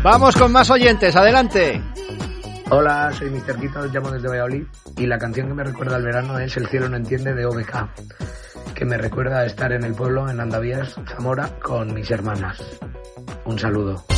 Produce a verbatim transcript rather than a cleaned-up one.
Vamos con más oyentes, adelante. Hola, soy mister Quito, os llamo desde Valladolid y la canción que me recuerda al verano es El cielo no entiende de O B K, que me recuerda a estar en el pueblo, en Andavías, Zamora, con mis hermanas. Un saludo.